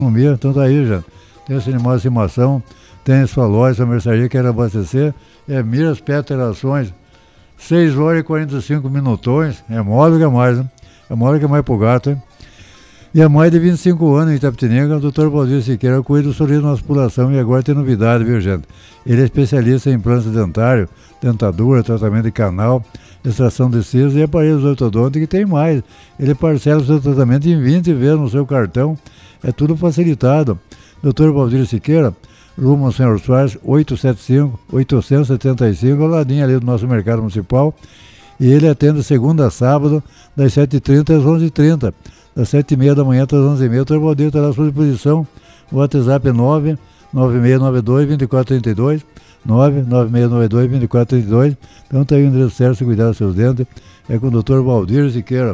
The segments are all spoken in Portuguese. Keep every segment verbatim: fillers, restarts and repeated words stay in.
Então tá aí, já. Tem esse animal de estimação, tem sua loja, sua mercearia, quer abastecer. É Miras Pet Rações, seis horas e quarenta e cinco minutões. É mole que é mais, né? É mole que é mais pro gato, hein? E há mais de vinte e cinco anos em Itapetininga, o doutor Valdir Siqueira cuida do sorriso da nossa população e agora tem novidade, viu, gente? Ele é especialista em implantes dentários, dentadura, tratamento de canal, extração de sisos e aparelhos ortodônticos, e tem mais. Ele parcela o seu tratamento em vinte vezes no seu cartão. É tudo facilitado. doutor Valdir Siqueira, rumo Senhor Soares, oitocentos e setenta e cinco, oitocentos e setenta e cinco, ao ladinho ali do nosso mercado municipal. E ele atende segunda a sábado, das sete e trinta às onze e trinta. Das sete e meia da manhã até as onze e meia. O doutor Valdir está à sua disposição. O WhatsApp é nove nove seis nove dois, dois quatro três dois. nove nove seis nove dois, dois quatro três dois. Então está aí o endereço certo, se cuidar dos seus dentes. É com o doutor Valdir Siqueira.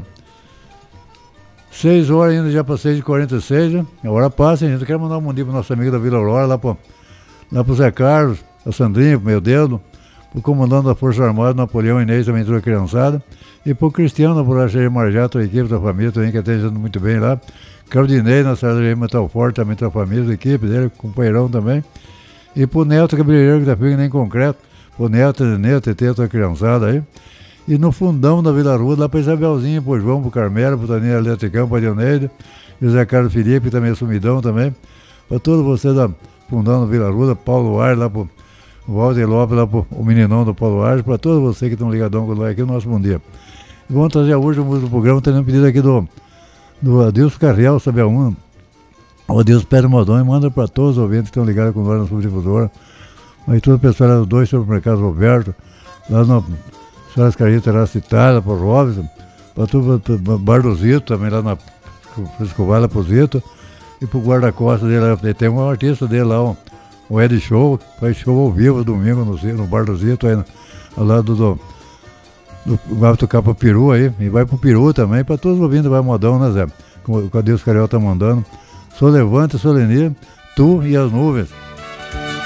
seis horas ainda, já para seis e quarenta e seis. A hora passa, a gente quer mandar um bom dia para o nosso amigo da Vila Aurora, lá para lá o Zé Carlos, a Sandrinha, pro meu dedo, para o comandante da Força Armada, Napoleão Inês, também entrou a criançada, e para o Cristiano, da Borracharia Marjá, a equipe da família também, que atende muito bem lá. Claudinei, na Sardaria Metal Forte, também da família, da equipe dele, companheirão também. E para o Neto Cabeleireiro, que tá pegando nem concreto, o Neto, o Neto, Teto, a criançada aí. E no fundão da Vila Rua, lá para Isabelzinha, pro João, pro Carmelo, pro Daniel Eletricão, pro Dioneide, e o Zé Carlos Felipe, também é sumidão também. Para todos vocês da fundão da Vila Rua, Paulo Ar, lá pro Walter Lopes, lá pro o meninão do Paulo Ar, para todos vocês que estão ligadão com nós aqui, o nosso bom dia. E vamos trazer a última música do programa, tendo um pedido aqui do, do Adilson Carriel, sabe aonde? O Adilson Pedro Modon, e manda para todos os ouvintes que estão ligados com nós na subdifusora. Mas todo o pessoal lá do dois Supermercados Roberto, lá no Senhoras Carinhas Terraça Itália, para o Robson, para tudo, para Bar do Zito, também lá na Frescoval, lá para o Zito, e para o guarda-costas dele, lá, tem um artista dele lá, o, o Ed Show, faz show ao vivo domingo no, no Bar do Zito, aí no, ao lado do, do, vai tocar para o Peru aí, e vai para o Peru também, para todos os ouvintes, vai modão, né, Zé? Com, com a Deus Carioca tá mandando. Sou Levante, Solenia, tu e as nuvens.